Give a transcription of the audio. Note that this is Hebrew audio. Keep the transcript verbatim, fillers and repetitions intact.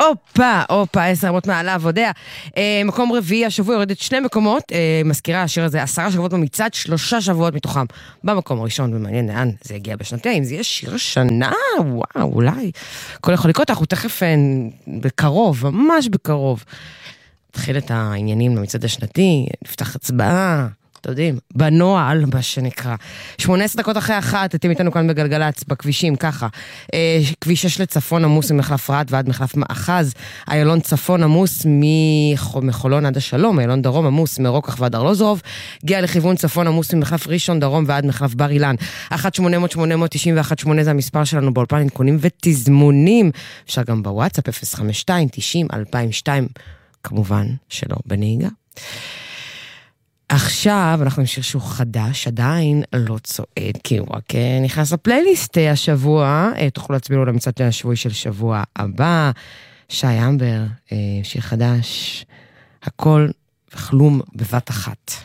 הופה, הופה, עשר רמות מעליו, יודע. מקום רביעי, השבוע יורדת שני מקומות, מזכירה השיר הזה, עשרה שבועות במצעד, שלושה שבועות מתוכם. במקום הראשון, ומעניין לאן זה הגיע בשנתיים, זה יהיה שיר השנה, וואו, אולי. כל יכול לקרות, אנחנו תכף בקרוב, ממש בקרוב. נתחיל את העניינים למצעד השנתי, נפתח הצבעה, אתם יודעים, בנועל, מה שנקרא. שמונה עשרה דקות אחרי אחת, אתם איתנו כאן בגלגלץ, בכבישים, ככה. אה, כביש שש לצפון עמוס ממחלף רהט ועד מחלף מאחז, איילון צפון עמוס מחולון עד השלום, איילון דרום עמוס מרוקח ועד ארלוזורוב, הגיע לכיוון צפון עמוס ממחלף ראשון דרום ועד מחלף בר אילן. אחת שמונה אפס אפס שמונה תשע אחת שמונה זה המספר שלנו באולפן עדכונים ותזמונים. אפשר גם בוואטסאפ אפס חמש שתיים תשעים אלפיים ושתיים, כמובן שלא בנהיגה. עכשיו אנחנו עם שיר שהוא חדש, עדיין לא צועד, כי הוא רק נכנס לפלייליסט השבוע, תוכלו להצביע לו למצעד השבועי של שבוע הבא, שי אמבר, שיר חדש, הכל וכלום בבת אחת.